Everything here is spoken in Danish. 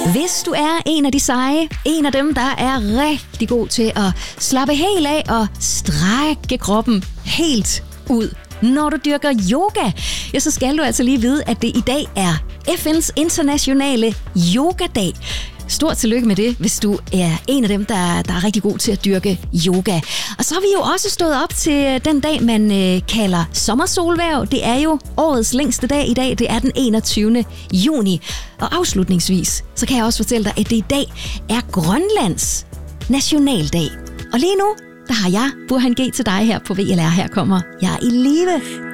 Hvis du er en af de seje, en af dem, der er rigtig god til at slappe helt af og strække kroppen helt ud, når du dyrker yoga, ja, så skal du altså lige vide, at det i dag er FN's internationale yogadag. Stort tillykke med det, hvis du er en af dem, der er rigtig god til at dyrke yoga. Og så har vi jo også stået op til den dag, man kalder sommersolhverv. Det er jo årets længste dag i dag. Det er den 21. juni. Og afslutningsvis, så kan jeg også fortælle dig, at det i dag er Grønlands nationaldag. Og lige nu, der har jeg Burhan G til dig her på VLR. Her kommer Jeg i live.